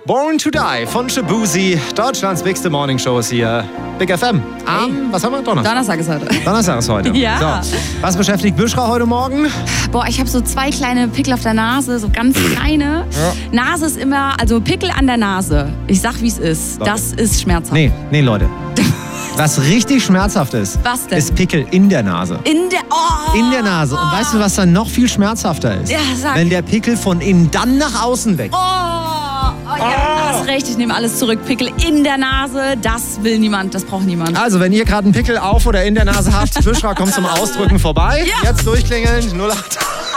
Born to Die von Shabuzi, Deutschlands bigste Morningshow ist hier. Big FM. Was haben wir? Donnerstag ist heute. Donnerstag ist heute. Ja. So, was beschäftigt Büschra heute Morgen? Boah, ich habe so 2 kleine Pickel auf der Nase, so ganz kleine. Ja. Nase ist immer, also Pickel an der Nase. Ich sag, wie es ist. Leute. Das ist schmerzhaft. Nee, Leute. Was richtig schmerzhaft ist, was denn? Ist Pickel in der Nase. In der Nase. Und weißt du, was dann noch viel schmerzhafter ist? Ja, sag. Wenn der Pickel von innen dann nach außen wächst. Ja, hast recht, ich nehme alles zurück. Pickel in der Nase, das will niemand, das braucht niemand. Also, wenn ihr gerade einen Pickel auf oder in der Nase habt, Büschra kommt zum Ausdrücken vorbei. Ja. Jetzt durchklingeln, 08.